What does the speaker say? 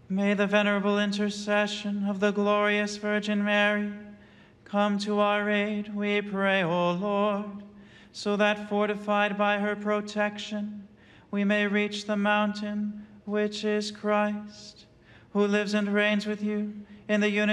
May the venerable intercession of the glorious Virgin Mary come to our aid, we pray, O Lord, so that, fortified by her protection, we may reach the mountain which is Christ, who lives and reigns with you in the unity